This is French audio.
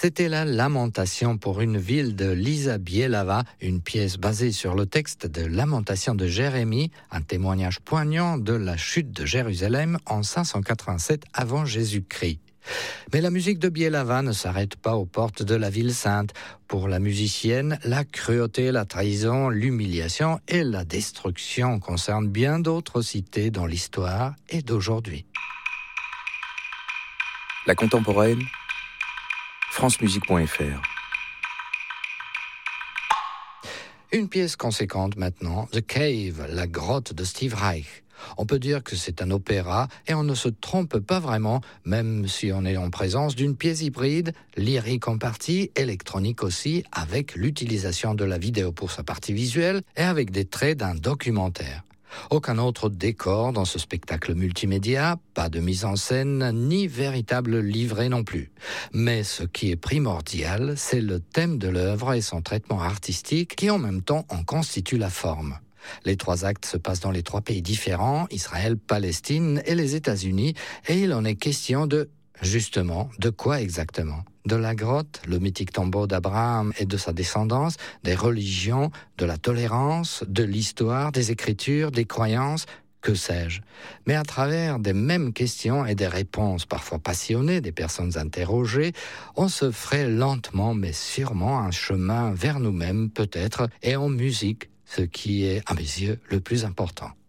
C'était la Lamentation pour une ville de Lisa Bielava, une pièce basée sur le texte de Lamentation de Jérémie, un témoignage poignant de la chute de Jérusalem en 587 avant Jésus-Christ. Mais la musique de Bielava ne s'arrête pas aux portes de la ville sainte. Pour la musicienne, la cruauté, la trahison, l'humiliation et la destruction concernent bien d'autres cités dans l'histoire et d'aujourd'hui. La contemporaine, francemusique.fr. Une pièce conséquente maintenant, The Cave, la grotte de Steve Reich. On peut dire que c'est un opéra et on ne se trompe pas vraiment, même si on est en présence d'une pièce hybride, lyrique en partie, électronique aussi, avec l'utilisation de la vidéo pour sa partie visuelle et avec des traits d'un documentaire. Aucun autre décor dans ce spectacle multimédia, pas de mise en scène, ni véritable livret non plus. Mais ce qui est primordial, c'est le thème de l'œuvre et son traitement artistique qui en même temps en constitue la forme. Les 3 actes se passent dans les 3 pays différents, Israël, Palestine et les États-Unis, et il en est question de, justement, de quoi exactement ? De la grotte, le mythique tombeau d'Abraham et de sa descendance, des religions, de la tolérance, de l'histoire, des écritures, des croyances, que sais-je. Mais à travers des mêmes questions et des réponses parfois passionnées des personnes interrogées, on se ferait lentement mais sûrement un chemin vers nous-mêmes peut-être, et en musique, ce qui est, à mes yeux, le plus important.